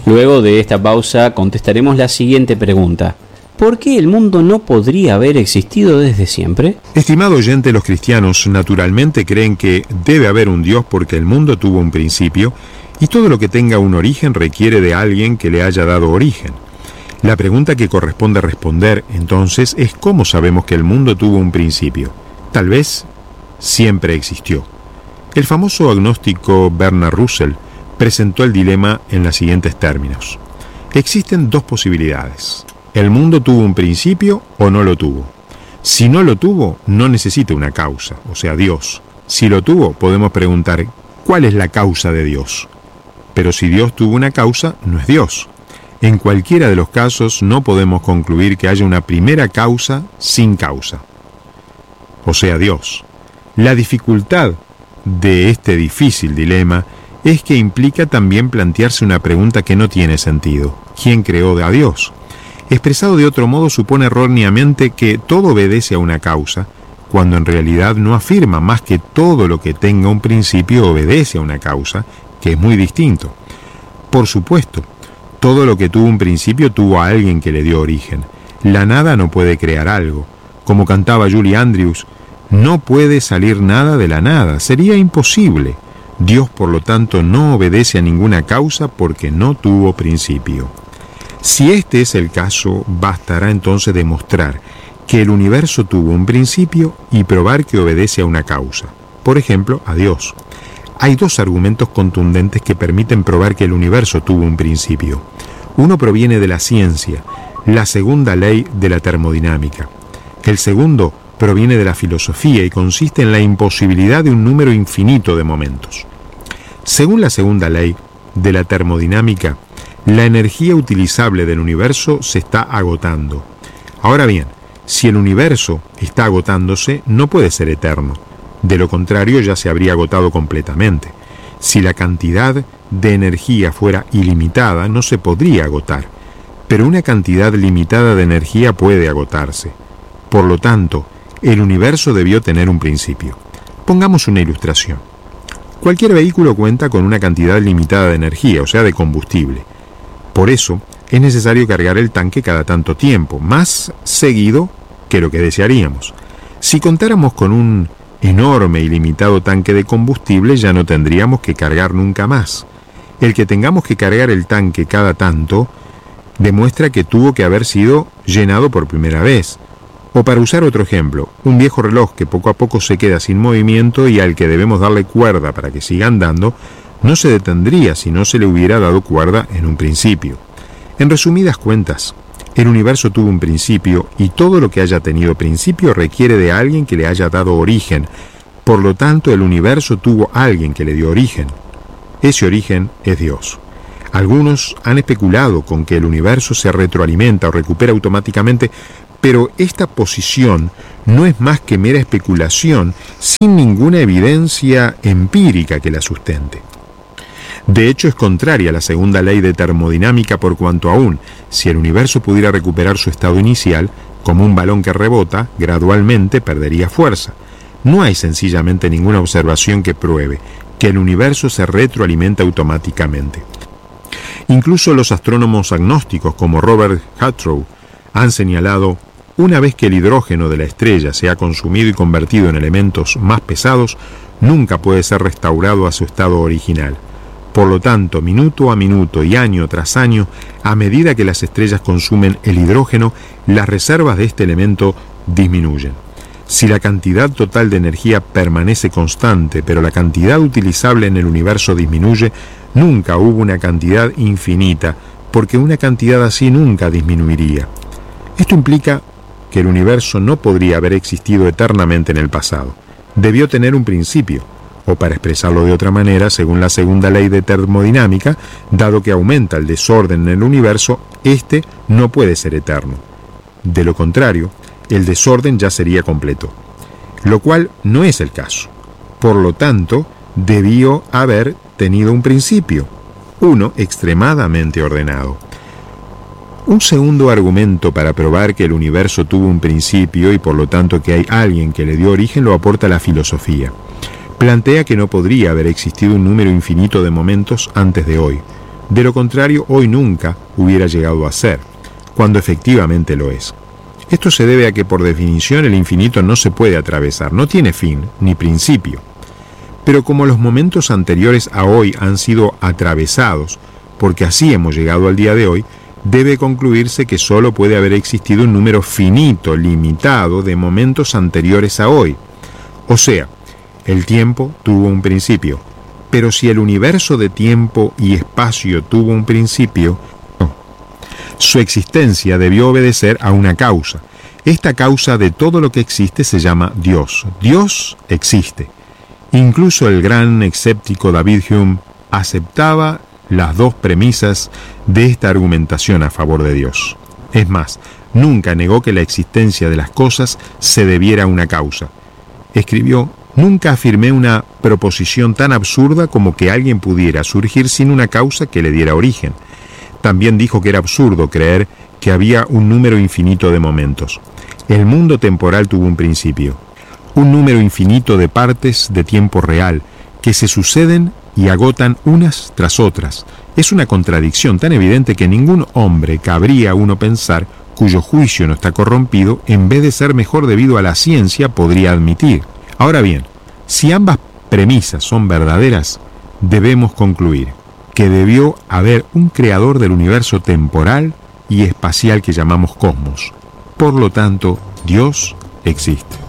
Luego de esta pausa contestaremos la siguiente pregunta. ¿Por qué el mundo no podría haber existido desde siempre? Estimado oyente, los cristianos naturalmente creen que debe haber un Dios porque el mundo tuvo un principio y todo lo que tenga un origen requiere de alguien que le haya dado origen. La pregunta que corresponde responder entonces es ¿cómo sabemos que el mundo tuvo un principio? Tal vez siempre existió. El famoso agnóstico Bernard Russell presentó el dilema en los siguientes términos. Existen dos posibilidades. El mundo tuvo un principio o no lo tuvo. Si no lo tuvo, no necesita una causa, o sea, Dios. Si lo tuvo, podemos preguntar, ¿cuál es la causa de Dios? Pero si Dios tuvo una causa, no es Dios. En cualquiera de los casos, no podemos concluir que haya una primera causa sin causa, o sea, Dios. La dificultad de este difícil dilema es que implica también plantearse una pregunta que no tiene sentido. ¿Quién creó a Dios? Expresado de otro modo, supone erróneamente que todo obedece a una causa, cuando en realidad no afirma más que todo lo que tenga un principio obedece a una causa, que es muy distinto. Por supuesto, todo lo que tuvo un principio tuvo a alguien que le dio origen. La nada no puede crear algo. Como cantaba Julie Andrews, no puede salir nada de la nada, sería imposible. Dios, por lo tanto, no obedece a ninguna causa porque no tuvo principio. Si este es el caso, bastará entonces demostrar que el universo tuvo un principio y probar que obedece a una causa, por ejemplo, a Dios. Hay dos argumentos contundentes que permiten probar que el universo tuvo un principio. Uno proviene de la ciencia, la segunda ley de la termodinámica. El segundo proviene de la filosofía y consiste en la imposibilidad de un número infinito de momentos. Según la segunda ley de la termodinámica, la energía utilizable del universo se está agotando. Ahora bien, si el universo está agotándose, no puede ser eterno. De lo contrario, ya se habría agotado completamente. Si la cantidad de energía fuera ilimitada, no se podría agotar. Pero una cantidad limitada de energía puede agotarse. Por lo tanto, el universo debió tener un principio. Pongamos una ilustración. Cualquier vehículo cuenta con una cantidad limitada de energía, o sea, de combustible. Por eso, es necesario cargar el tanque cada tanto tiempo, más seguido que lo que desearíamos. Si contáramos con un enorme y limitado tanque de combustible, ya no tendríamos que cargar nunca más. El que tengamos que cargar el tanque cada tanto demuestra que tuvo que haber sido llenado por primera vez. O para usar otro ejemplo, un viejo reloj que poco a poco se queda sin movimiento y al que debemos darle cuerda para que siga andando, no se detendría si no se le hubiera dado cuerda en un principio. En resumidas cuentas, el universo tuvo un principio y todo lo que haya tenido principio requiere de alguien que le haya dado origen. Por lo tanto, el universo tuvo alguien que le dio origen. Ese origen es Dios. Algunos han especulado con que el universo se retroalimenta o recupera automáticamente, pero esta posición no es más que mera especulación sin ninguna evidencia empírica que la sustente. De hecho, es contraria a la segunda ley de termodinámica por cuanto aún, si el universo pudiera recuperar su estado inicial, como un balón que rebota, gradualmente perdería fuerza. No hay sencillamente ninguna observación que pruebe que el universo se retroalimenta automáticamente. Incluso los astrónomos agnósticos como Robert Hartrow han señalado, una vez que el hidrógeno de la estrella se ha consumido y convertido en elementos más pesados, nunca puede ser restaurado a su estado original. Por lo tanto, minuto a minuto y año tras año, a medida que las estrellas consumen el hidrógeno, las reservas de este elemento disminuyen. Si la cantidad total de energía permanece constante, pero la cantidad utilizable en el universo disminuye, nunca hubo una cantidad infinita, porque una cantidad así nunca disminuiría. Esto implica que el universo no podría haber existido eternamente en el pasado. Debió tener un principio, o para expresarlo de otra manera, según la segunda ley de termodinámica, dado que aumenta el desorden en el universo, este no puede ser eterno. De lo contrario, el desorden ya sería completo, lo cual no es el caso. Por lo tanto, debió haber tenido un principio, uno extremadamente ordenado. Un segundo argumento para probar que el universo tuvo un principio y por lo tanto que hay alguien que le dio origen lo aporta la filosofía. Plantea que no podría haber existido un número infinito de momentos antes de hoy. De lo contrario, hoy nunca hubiera llegado a ser, cuando efectivamente lo es. Esto se debe a que por definición el infinito no se puede atravesar, no tiene fin ni principio. Pero como los momentos anteriores a hoy han sido atravesados, porque así hemos llegado al día de hoy, debe concluirse que solo puede haber existido un número finito, limitado, de momentos anteriores a hoy. O sea, el tiempo tuvo un principio, pero si el universo de tiempo y espacio tuvo un principio, su existencia debió obedecer a una causa. Esta causa de todo lo que existe se llama Dios. Dios existe. Incluso el gran escéptico David Hume aceptaba las dos premisas de esta argumentación a favor de Dios. Es más, nunca negó que la existencia de las cosas se debiera a una causa. Escribió: nunca afirmé una proposición tan absurda como que alguien pudiera surgir sin una causa que le diera origen. También dijo que era absurdo creer que había un número infinito de momentos. El mundo temporal tuvo un principio, un número infinito de partes de tiempo real que se suceden y agotan unas tras otras. Es una contradicción tan evidente que ningún hombre cabría a uno pensar, cuyo juicio no está corrompido, en vez de ser mejor debido a la ciencia, podría admitir. Ahora bien, si ambas premisas son verdaderas, debemos concluir que debió haber un creador del universo temporal y espacial que llamamos cosmos. Por lo tanto, Dios existe.